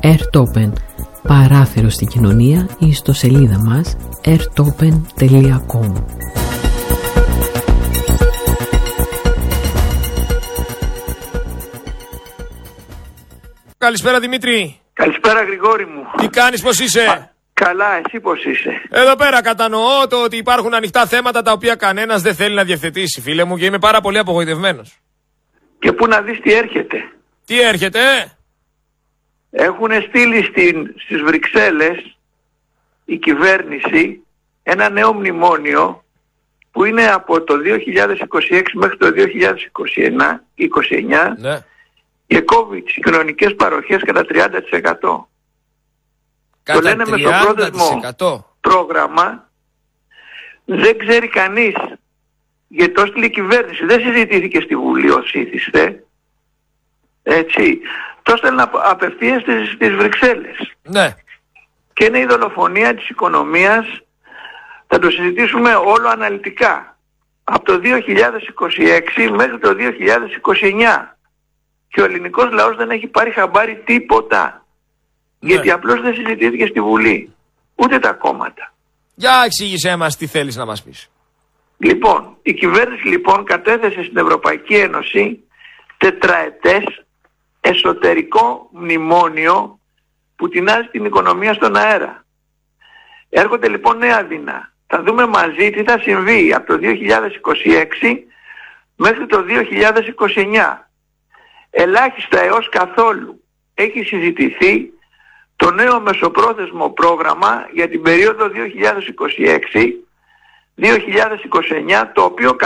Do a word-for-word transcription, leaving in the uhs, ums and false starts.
AirTopen, παράθυρο στην κοινωνία, ή στο σελίδα μας airtopen τελεία com. Καλησπέρα Δημήτρη. Καλησπέρα Γρηγόρη μου. Τι κάνεις, πώς είσαι? Α, καλά, εσύ πώς είσαι? Εδώ πέρα κατανοώ το ότι υπάρχουν ανοιχτά θέματα τα οποία κανένας δεν θέλει να διευθετήσει, φίλε μου, και είμαι πάρα πολύ απογοητευμένος. Και πού να δεις τι έρχεται. Τι έρχεται? Έχουν στείλει στην, στις Βρυξέλλες η κυβέρνηση ένα νέο μνημόνιο που είναι από το δύο χιλιάδες είκοσι έξι μέχρι το δύο χιλιάδες είκοσι εννιά, Ναι. και κόβει τις κοινωνικές παροχές κατά τριάντα τοις εκατό. Κατά Το λένε μεσοπρόθεσμο πρόγραμμα, δεν ξέρει κανείς, γιατί το έστειλε η κυβέρνηση, δεν συζητήθηκε στη Βουλή ως ήθιστε, έτσι, το έστειλε απευθείας στις, στις Βρυξέλλες. Ναι. Και είναι η δολοφονία της οικονομίας, θα το συζητήσουμε όλο αναλυτικά, από το δύο χιλιάδες είκοσι έξι μέχρι το δύο χιλιάδες είκοσι εννιά. Και ο ελληνικός λαός δεν έχει πάρει χαμπάρι τίποτα. Ναι. Γιατί απλώς δεν συζητήθηκε στη Βουλή. Ούτε τα κόμματα. Για εξήγησέ μας τι θέλεις να μας πεις. Λοιπόν, η κυβέρνηση λοιπόν κατέθεσε στην Ευρωπαϊκή Ένωση τετραετές εσωτερικό μνημόνιο που τεινάζει την οικονομία στον αέρα. Έρχονται λοιπόν νέα δεινά. Θα δούμε μαζί τι θα συμβεί από το δύο χιλιάδες είκοσι έξι μέχρι το δύο χιλιάδες είκοσι εννιά. Ελάχιστα έως καθόλου έχει συζητηθεί το νέο μεσοπρόθεσμο πρόγραμμα για την περίοδο δύο χιλιάδες είκοσι έξι δύο χιλιάδες είκοσι εννιά, το οποίο